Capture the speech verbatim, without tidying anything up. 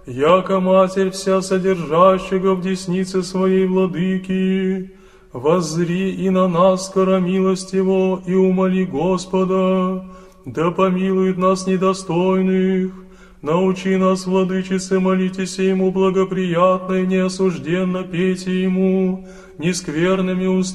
яко Матерь вся содержащего в деснице своей Владыки, воззри и на нас скоро милость Его, и умоли Господа, да помилует нас недостойных. Научи нас, Владычице, молитесь Ему благоприятно и неосужденно пейте Ему, нескверными устами